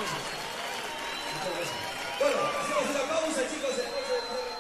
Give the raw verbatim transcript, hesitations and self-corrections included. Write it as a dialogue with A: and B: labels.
A: Muchas gracias. Bueno, hacemos una pausa, chicos. Entonces,